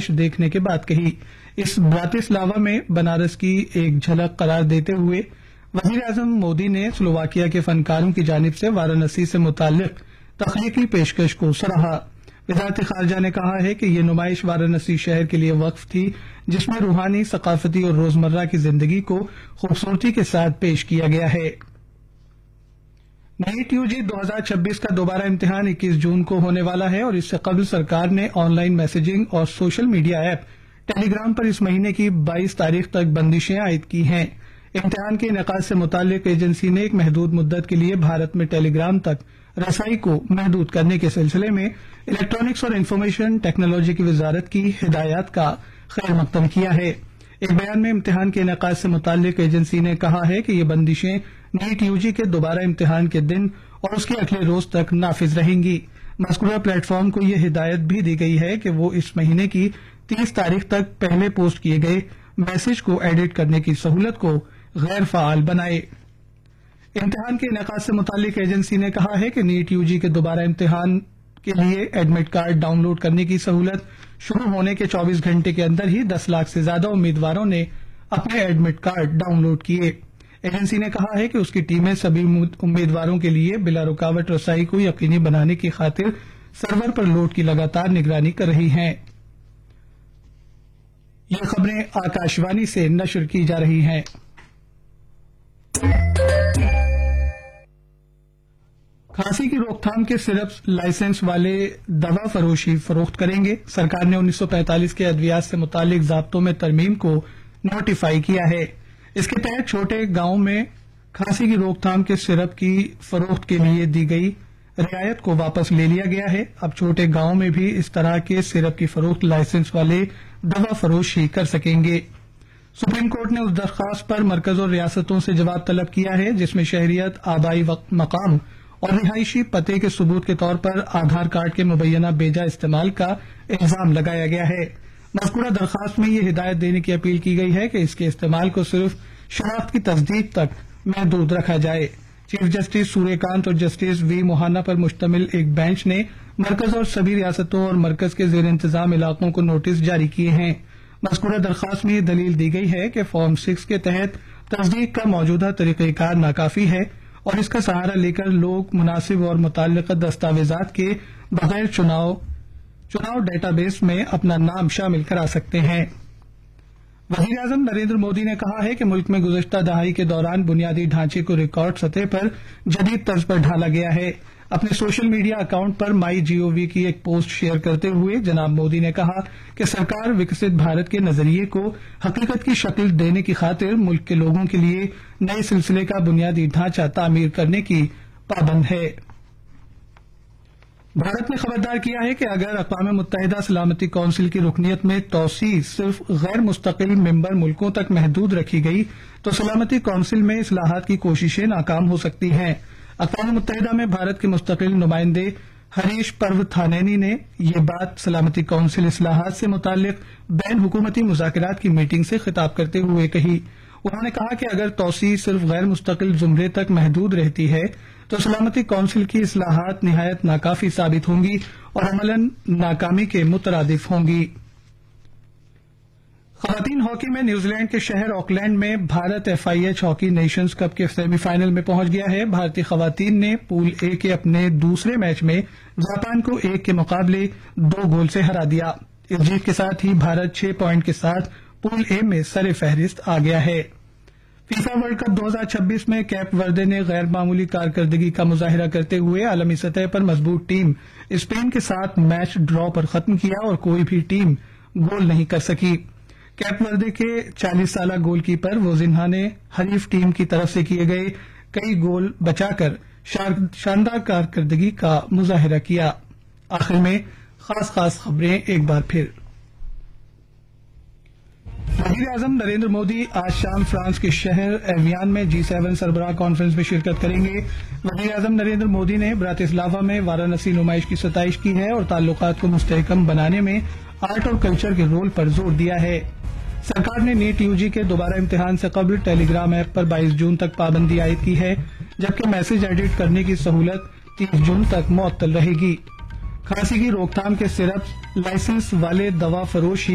نمائش دیکھنے کے بعد کہی۔ اس براتسلاوا میں بنارس کی ایک جھلک قرار دیتے ہوئے وزیر اعظم مودی نے سلوواکیہ کے فنکاروں کی جانب سے وارانسی سے متعلق تخلیقی پیشکش کو سراہا۔ وزارت خارجہ نے کہا ہے کہ یہ نمائش وارانسی شہر کے لیے وقف تھی، جس میں روحانی، ثقافتی اور روزمرہ کی زندگی کو خوبصورتی کے ساتھ پیش کیا گیا ہے۔ نیٹ یو جی 2026 کا دوبارہ امتحان 21 جون کو ہونے والا ہے اور اس سے قبل سرکار نے آن لائن میسجنگ اور سوشل میڈیا ایپ ٹیلی گرام پر اس مہینے کی 22 تاریخ تک بندشیں عائد کی ہیں۔ امتحان کے انعقاد سے متعلق ایجنسی نے ایک محدود مدت کے لیے بھارت میں ٹیلی گرام تک رسائی کو محدود کرنے کے سلسلے میں الیکٹرانکس اور انفارمیشن ٹیکنالوجی کی وزارت کی ہدایات کا خیر مقدم کیا ہے۔ ایک بیان میں امتحان کے انعقاد سے متعلق ایجنسی نے کہا ہے کہ یہ بندشیں نیٹ یو جی کے دوبارہ امتحان کے دن اور اس کے اگلے روز تک نافذ رہیں گی۔ مذکورہ پلیٹ فارم کو یہ ہدایت بھی دی گئی ہے کہ وہ اس مہینے کی 30 تاریخ تک پہلے پوسٹ کیے گئے میسج کو ایڈٹ کرنے کی سہولت کو غیر فعال بنائے۔ امتحان کے انعقاد سے متعلق ایجنسی نے کہا ہے کہ نیٹ یو جی کے دوبارہ امتحان کے لیے ایڈمٹ کارڈ ڈاؤن لوڈ کرنے کی سہولت شروع ہونے کے 24 گھنٹے کے اندر ہی 10 لاکھ سے زیادہ امیدواروں نے اپنے ایڈمٹ کارڈ ڈاؤن لوڈ کیے۔ ایجنسی نے کہا ہے کہ اس کی ٹیمیں سبھی امیدواروں کے لیے بلا رکاوٹ رسائی کو یقینی بنانے کی خاطر سرور پر لوڈ کی لگاتار نگرانی کر رہی ہیں۔ یہ خبریں آکاشوانی سے نشر کی جا رہی ہیں۔ کھانسی کی روک تھام کے سرپ لائسنس والے دوا فروشی فروخت کریں گے۔ سرکار نے 1945 کے ادویات سے متعلق ضابطوں میں ترمیم کو نوٹیفائی کیا ہے۔ اس کے تحت چھوٹے گاؤں میں کھانسی کی روک تھام کے سرپ کی فروخت کے لیے دی گئی رعایت کو واپس لے لیا گیا ہے۔ اب چھوٹے گاؤں میں بھی اس طرح کے سرپ کی فروخت لائسنس والے دوا فروش ہی کر سکیں گے۔ سپریم کورٹ نے اس درخواست پر مرکز اور ریاستوں سے جواب طلب کیا ہے جس میں شہریت، آبائی مقام اور رہائشی پتے کے ثبوت کے طور پر آدھار کارڈ کے مبینہ بیجا استعمال کا الزام لگایا گیا ہے۔ مذکورہ درخواست میں یہ ہدایت دینے کی اپیل کی گئی ہے کہ اس کے استعمال کو صرف شناخت کی تصدیق تک محدود رکھا جائے۔ چیف جسٹس سوریہ کانت اور جسٹس وی موہانا پر مشتمل ایک بینچ نے مرکز اور سبھی ریاستوں اور مرکز کے زیر انتظام علاقوں کو نوٹس جاری کیے ہیں۔ مذکورہ درخواست میں یہ دلیل دی گئی ہے کہ فارم 6 کے تحت تصدیق کا موجودہ طریقہ کار ناکافی ہے اور اس کا سہارا لے کر لوگ مناسب اور متعلقہ دستاویزات کے بغیر چناؤ ڈیٹا بیس میں اپنا نام شامل کرا سکتے ہیں۔ وزیر اعظم نریندر مودی نے کہا ہے کہ ملک میں گزشتہ دہائی کے دوران بنیادی ڈھانچے کو ریکارڈ سطح پر جدید طرز پر ڈھالا گیا ہے۔ اپنے سوشل میڈیا اکاؤنٹ پر مائی جی او وی کی ایک پوسٹ شیئر کرتے ہوئے جناب مودی نے کہا کہ سرکار وکست بھارت کے نظریے کو حقیقت کی شکل دینے کی خاطر ملک کے لوگوں کے لیے نئے سلسلے کا بنیادی ڈھانچہ تعمیر کرنے کی پابند ہے۔ بھارت نے خبردار کیا ہے کہ اگر اقوام متحدہ سلامتی کونسل کی رکنیت میں توسیع صرف غیر مستقل ممبر ملکوں تک محدود رکھی گئی تو سلامتی کونسل میں اصلاحات کی کوششیں ناکام ہو سکتی ہیں۔ اقوام متحدہ میں بھارت کے مستقل نمائندے ہریش پروتھانینی نے یہ بات سلامتی کونسل اصلاحات سے متعلق بین حکومتی مذاکرات کی میٹنگ سے خطاب کرتے ہوئے کہی۔ انہوں نے کہا کہ اگر توسیع صرف غیر مستقل زمرے تک محدود رہتی ہے تو سلامتی کونسل کی اصلاحات نہایت ناکافی ثابت ہوں گی اور عملاً ناکامی کے مترادف ہوں گی۔ خواتین ہاکی میں نیوزی لینڈ کے شہر آکلینڈ میں Bharat FIH hockey nations cup کے سیمی فائنل میں پہنچ گیا ہے۔ بھارتی خواتین نے پول اے کے اپنے دوسرے میچ میں جاپان کو 1 کے مقابلے 2 گول سے ہرا دیا۔ اس جیت کے ساتھ ہی بھارت 6 پوائنٹ کے ساتھ پول اے میں سر فہرست آ گیا ہے۔ فیفا ورلڈ کپ 2026 میں کیپ وردے نے غیر معمولی کارکردگی کا مظاہرہ کرتے ہوئے عالمی سطح پر مضبوط ٹیم اسپین کے ساتھ میچ ڈرا پر ختم کیا اور کوئی بھی ٹیم گول نہیں کر سکی۔ کیپ وردے کے 40 سالہ گول کیپر ووزنہا نے حریف ٹیم کی طرف سے کیے گئے کئی گول بچا کر شاندار کارکردگی کا مظاہرہ کیا۔ آخر میں خاص خبریں ایک بار پھر۔ وزیر اعظم نریندر مودی آج شام فرانس کے شہر ایویان میں G7 سربراہ کانفرنس میں شرکت کریں گے۔ وزیر اعظم نریندر مودی نے براتسلاوا میں وارانسی نمائش کی ستائش کی ہے اور تعلقات کو مستحکم بنانے میں آرٹ اور کلچر کے رول پر زور دیا ہے۔ سرکار نے نیٹ یو جی کے دوبارہ امتحان سے قبل ٹیلی گرام ایپ پر 22 جون تک پابندی عائد کی ہے جبکہ میسج ایڈٹ کرنے کی سہولت 30 جون تک معطل رہے گی۔ کھانسی کی روک تھام کے سرپ لائسنس والے دوا فروش